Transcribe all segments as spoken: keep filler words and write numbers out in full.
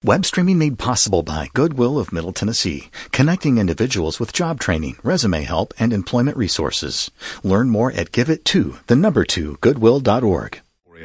Web streaming made possible by Goodwill of Middle Tennessee, connecting individuals with job training, resume help, and employment resources. Learn more at give it to the number two goodwill dot org.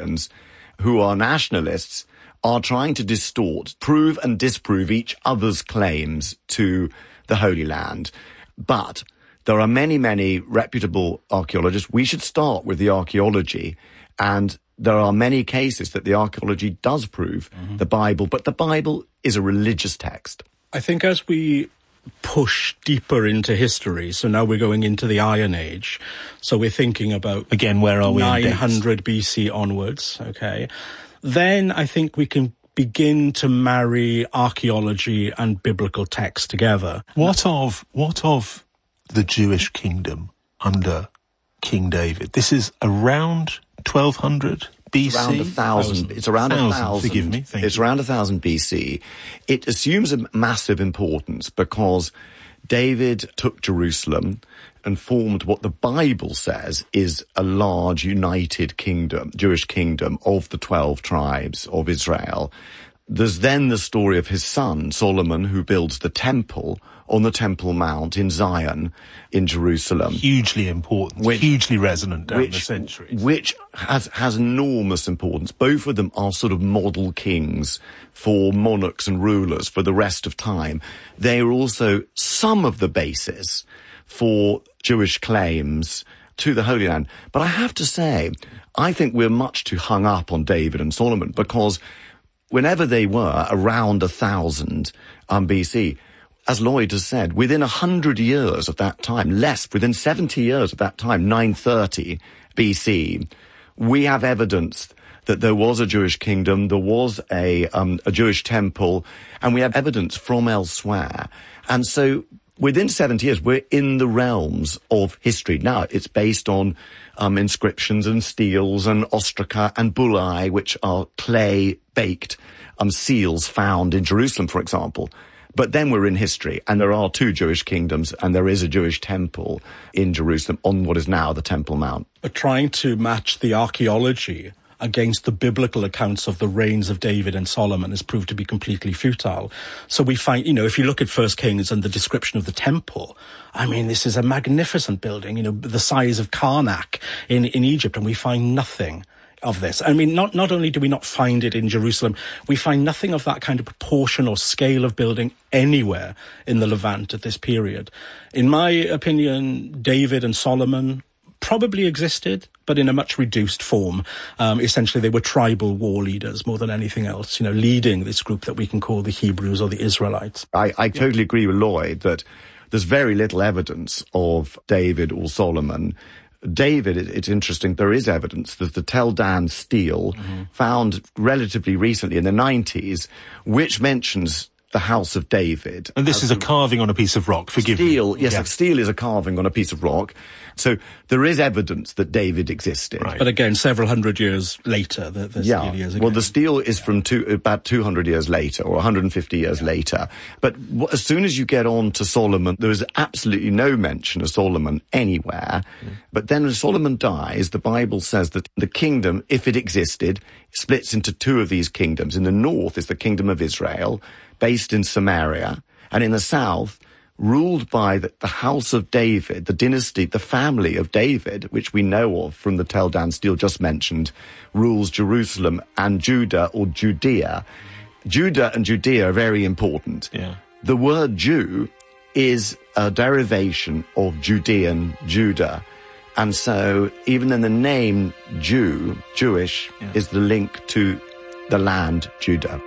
Who are nationalists are trying to distort, prove and disprove each other's claims to the Holy Land. But there are many, many reputable archaeologists. We should start with the archaeology, and there are many cases that the archaeology does prove mm-hmm. the Bible, but the Bible is a religious text. I think as we push deeper into history, so now we're going into the Iron Age, so we're thinking about, again, where are we nine hundred B C onwards, okay, then I think we can begin to marry archaeology and biblical text together. What of, what of the Jewish kingdom under King David? This is around twelve hundred B C? It's around a thousand. It's around thousand, a thousand. Forgive me. Thank it's you. around a thousand B C. It assumes a massive importance because David took Jerusalem and formed what the Bible says is a large united kingdom, Jewish kingdom of the twelve tribes of Israel. There's then the story of his son, Solomon, who builds the temple on the Temple Mount in Zion, in Jerusalem. Hugely important, which, hugely resonant down which, the centuries. Which has, has enormous importance. Both of them are sort of model kings for monarchs and rulers for the rest of time. They are also some of the basis for Jewish claims to the Holy Land. But I have to say, I think we're much too hung up on David and Solomon, because whenever they were around a thousand um, B C, as Lloyd has said, within a hundred years of that time, less, within seventy years of that time, nine thirty B C, we have evidence that there was a Jewish kingdom, there was a, um, a Jewish temple, and we have evidence from elsewhere. And so within seventy years, we're in the realms of history. Now, it's based on um, inscriptions and steels and ostraca and bullae, which are clay-baked um, seals found in Jerusalem, for example. But then we're in history, and there are two Jewish kingdoms, and there is a Jewish temple in Jerusalem on what is now the Temple Mount. But trying to match the archaeology against the biblical accounts of the reigns of David and Solomon has proved to be completely futile. So we find, you know, if you look at First Kings and the description of the temple, I mean, this is a magnificent building, you know, the size of Karnak in, in Egypt, and we find nothing of this. I mean, not, not only do we not find it in Jerusalem, we find nothing of that kind of proportion or scale of building anywhere in the Levant at this period. In my opinion, David and Solomon probably existed, but in a much reduced form. Um, essentially, they were tribal war leaders more than anything else, you know, leading this group that we can call the Hebrews or the Israelites. I, I totally agree with Lloyd that there's very little evidence of David or Solomon. David, it's interesting, there is evidence. There's the Tel Dan stele mm-hmm. found relatively recently in the nineties, which mentions the house of David. And this is a carving on a piece of rock, forgive steel, me. Yes, yeah. steel is a carving on a piece of rock. So there is evidence that David existed. Right. But again, several hundred years later, the, the yeah. stele is again. Well, the stele is from two, about two hundred years later, or one hundred fifty years yeah. later. But w- as soon as you get on to Solomon, there is absolutely no mention of Solomon anywhere. Mm. But then when Solomon dies, the Bible says that the kingdom, if it existed, splits into two of these kingdoms. In the north is the kingdom of Israel, based in Samaria, and in the south, ruled by the, the house of David, the dynasty, the family of David, which we know of from the Tel Dan stele just mentioned, rules Jerusalem and Judah or Judea. Judah and Judea are very important. Yeah. The word Jew is a derivation of Judean Judah. And so even in the name Jew, Jewish, yeah. is the link to the land Judah.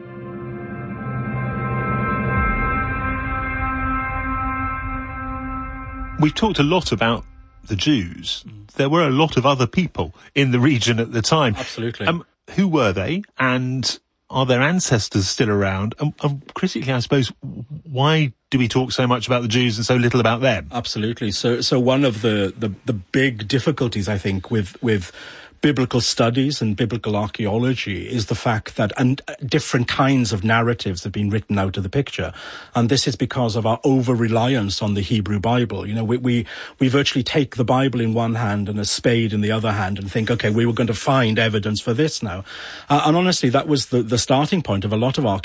We've talked a lot about the Jews. There were a lot of other people in the region at the time. Absolutely. Um, who were they? And are their ancestors still around? And, and critically, I suppose, why do we talk so much about the Jews and so little about them? Absolutely. So, so one of the, the, the big difficulties, I think, with, with biblical studies and biblical archaeology is the fact that and different kinds of narratives have been written out of the picture. And this is because of our over-reliance on the Hebrew Bible. You know, we, we, we virtually take the Bible in one hand and a spade in the other hand and think, okay, we were going to find evidence for this now. Uh, and honestly, that was the, the starting point of a lot of archaeology.